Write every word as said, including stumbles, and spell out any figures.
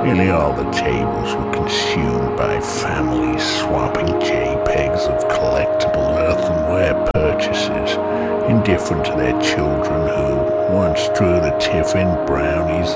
Nearly all the tables were consumed by families swapping JPEGs of collectible earthenware purchases, indifferent to their children who once drew the tiffin brownies